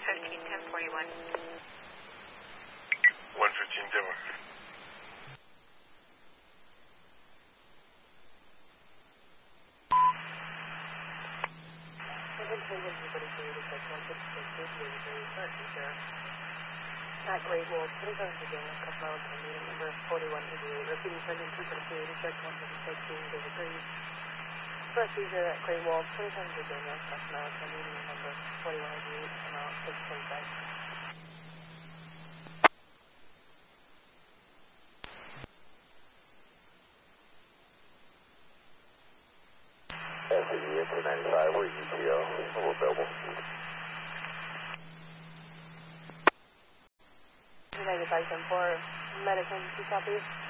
1041. 115 Denver. At Great Wall, 25 Virginia, Cup meeting number 4188, repeating session 228, check 113, David Breeze. First user at Great Wall, 27 Virginia, Cup meeting number 4188, amount 625. SCE 295, we're ETO, we're available. 9574, medicine, 2 copies.